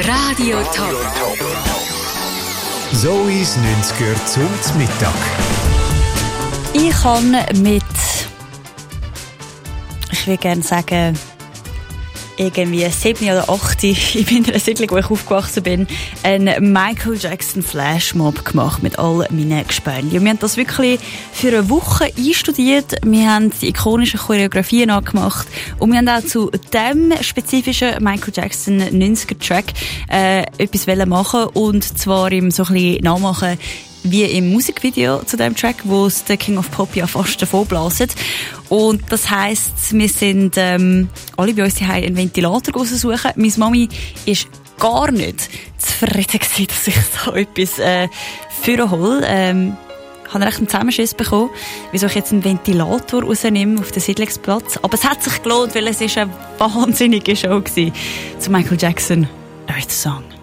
Radio Top. Zois 90er zum Mittag. Ich kann mit, ich will gerne sagen, irgendwie 7 oder 8 in meiner Siedlung, wo ich aufgewachsen bin, einen Michael Jackson Flashmob gemacht mit all meinen Gespönchen. Und wir haben das wirklich für eine Woche einstudiert. Wir haben die ikonischen Choreografien nachgemacht und wir haben auch zu dem spezifischen Michael Jackson 90er-Track etwas machen und zwar ihm so ein bisschen nachmachen, wie im Musikvideo zu dem Track, wo es der King of Pop ja fast davon blasen. Und das heisst, wir sind alle bei uns zu Hause einen Ventilator suchen. Meine Mami ist gar nicht zufrieden gewesen, dass ich so etwas vorhole. Ich habe recht einen Zusammenschiss bekommen, wieso ich jetzt einen Ventilator rausnehme auf den Siedlungsplatz. Aber es hat sich gelohnt, weil es ist eine wahnsinnige Show gewesen. Zu Michael Jackson, Earth Song.